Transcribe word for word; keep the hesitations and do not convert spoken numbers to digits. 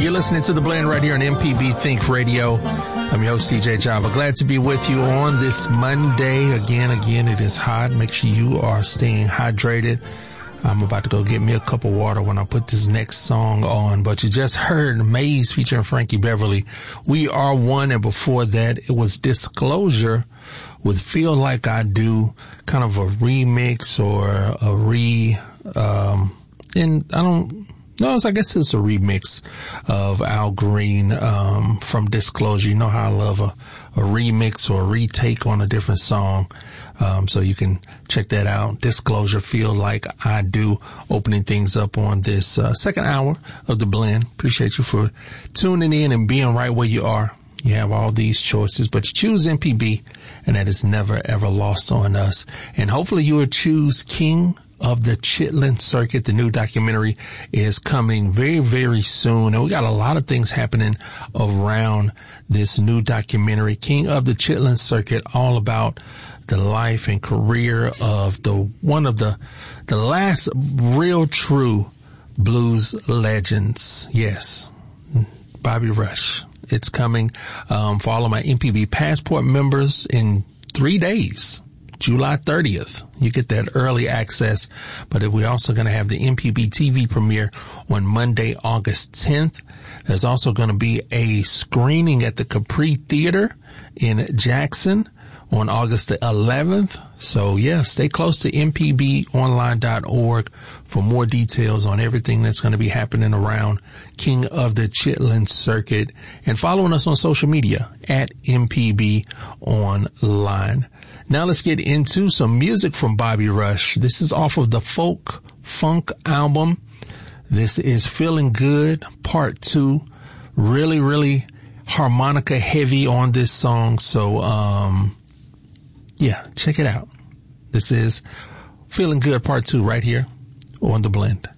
You're listening to The Blend right here on M P B Think Radio. I'm your host, T J Java. Glad to be with you on this Monday. Again, again, it is hot. Make sure you are staying hydrated. I'm about to go get me a cup of water when I put this next song on. But you just heard Maze featuring Frankie Beverly. We Are One, and before that, it was Disclosure with Feel Like I Do, kind of a remix or a re, um, and I don't, no, it's, I guess it's a remix of Al Green, um, from Disclosure. You know how I love a, a remix or a retake on a different song. Um, so you can check that out. Disclosure, Feel Like I Do, opening things up on this, uh, second hour of The Blend. Appreciate you for tuning in and being right where you are. You have all these choices, but you choose M P B, and that is never, ever lost on us. And hopefully you will choose King of the Chitlin Circuit. The new documentary is coming very, very soon. And we got a lot of things happening around this new documentary, King of the Chitlin Circuit, all about the life and career of the one of the the last real true blues legends. Yes, Bobby Rush. It's coming um, for all of my M P B Passport members in three days. July thirtieth, you get that early access, but we're also going to have the M P B T V premiere on Monday, August tenth. There's also going to be a screening at the Capri Theater in Jackson on August the eleventh. So yeah, stay close to M P B online dot org for more details on everything that's going to be happening around King of the Chitlin Circuit, and following us on social media at M P B Online. Now let's get into some music from Bobby Rush. This is off of the Folk Funk album. This is Feeling Good, part two. Really, really harmonica heavy on this song. So, um, yeah, check it out. This is Feeling Good, part two, right here on The Blend.